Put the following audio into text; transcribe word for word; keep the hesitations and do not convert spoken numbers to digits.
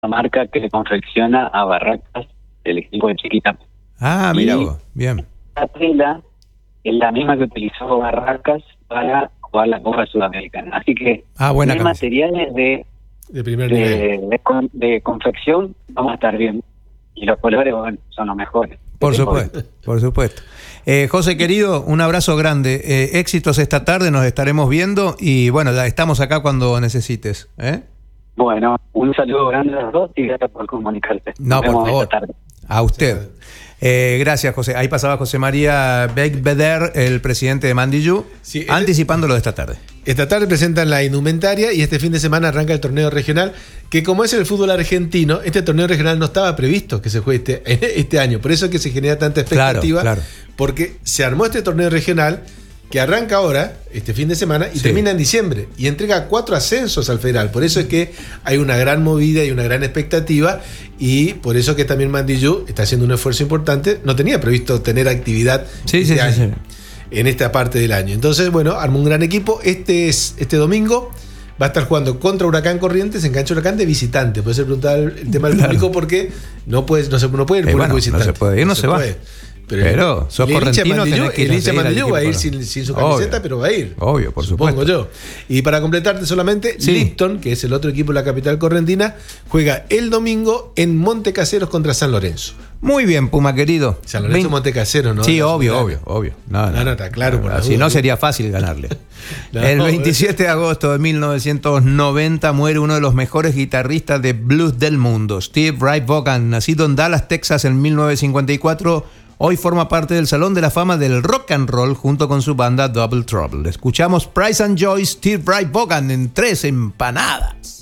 marca que le confecciona a Barracas el equipo de Chiquita. Ah, mira vos, bien. La tela es la misma que utilizó Barracas para jugar la Copa Sudamericana. Así que ah, buena los materiales de, de, primer de, nivel. de, con, de confección vamos a estar bien. Y los colores, bueno, son los mejores. Por supuesto, por supuesto. Eh, José querido, un abrazo grande. Eh, éxitos esta tarde, nos estaremos viendo y bueno, ya estamos acá cuando necesites. ¿eh? Bueno, un saludo grande a los dos y gracias por comunicarte. No, Nos por vemos favor. esta tarde. A usted. Eh, gracias, José. Ahí pasaba José María Beigbeder, el presidente de Mandiyú, sí, este, anticipándolo de esta tarde. Esta tarde presentan la indumentaria y este fin de semana arranca el torneo regional, que como es el fútbol argentino, este torneo regional no estaba previsto que se juegue este, este año. Por eso es que se genera tanta expectativa, claro, claro. porque se armó este torneo regional que arranca ahora, este fin de semana, y sí. termina en diciembre, y entrega cuatro ascensos al federal. Por eso es que hay una gran movida y una gran expectativa, y por eso que también Mandiyú está haciendo un esfuerzo importante. No tenía previsto tener actividad sí, este sí, año, sí, sí. en esta parte del año. Entonces, bueno, armó un gran equipo. Este es este domingo va a estar jugando contra Huracán Corrientes en cancha Huracán de visitante. Puede ser preguntar el tema del claro. público porque no puede, no se, no puede ir el eh, público bueno, visitante. No se puede ir, no, no se, se va. Puede. Pero, pero sos el correntino, Mandiyú, que el hincha Mandiyú va a ir para... sin, sin su camiseta, obvio, pero va a ir. Obvio, por supongo supuesto. yo. Y para completarte solamente, sí. Lipton, que es el otro equipo de la capital correntina, juega el domingo en Montecaseros contra San Lorenzo. Muy bien, Puma querido. San Lorenzo Vein... Montecaseros, ¿no? Sí, no obvio, obvio, obvio. No, no, no, no está claro. No, por no, si no sería fácil ganarle. no, el veintisiete de agosto de mil novecientos noventa muere uno de los mejores guitarristas de blues del mundo, Steve Ray Vaughan, nacido en Dallas, Texas en mil novecientos cincuenta y cuatro. Hoy forma parte del Salón de la Fama del Rock and Roll junto con su banda Double Trouble. Escuchamos Price and Joy, Steve Ray Vaughan en Tres Empanadas.